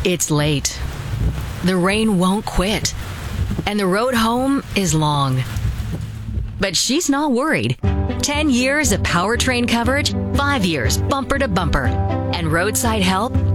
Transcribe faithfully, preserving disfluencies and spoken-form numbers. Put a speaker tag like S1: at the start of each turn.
S1: It's late. The rain won't quit. And the road home is long. But she's not worried. Ten years of powertrain coverage, five years bumper to bumper, and roadside help